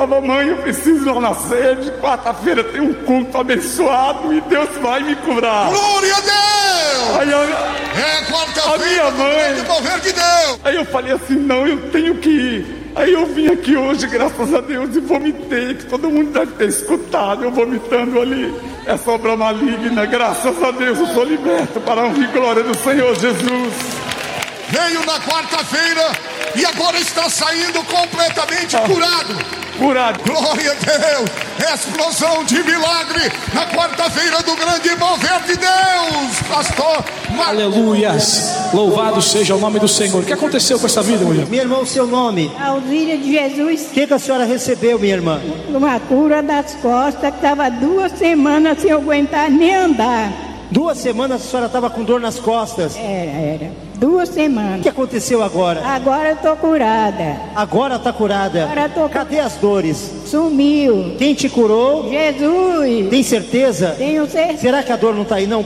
mamãe, eu preciso ir lá na sede, quarta-feira tem um culto abençoado e Deus vai me curar. Glória a Deus! Aí É a minha mãe, mover de Deus. aí eu falei assim, não, eu tenho que ir. Aí eu vim aqui hoje, graças a Deus, e vomitei, que todo mundo deve ter escutado, eu vomitando ali. É obra maligna, graças a Deus eu sou liberto para a honra e glória do Senhor Jesus. Veio na quarta-feira e agora está saindo completamente curado. Curado. Glória a Deus, explosão de milagre na quarta-feira do grande mover de Deus, pastor. Aleluias, louvado seja o nome do Senhor. O que aconteceu com essa vida, mulher? Minha irmã, o seu nome? Alzíria de Jesus. O que a senhora recebeu, minha irmã? Uma cura das costas, que estava 2 semanas sem aguentar nem andar. 2 semanas a senhora estava com dor nas costas. Era 2 O semanas. que aconteceu agora? Agora eu tô curada. Agora está curada. Agora tô... Cadê as dores? Sumiu. Quem te curou? Jesus. Tem certeza? Tenho certeza. Será que a dor não está aí não?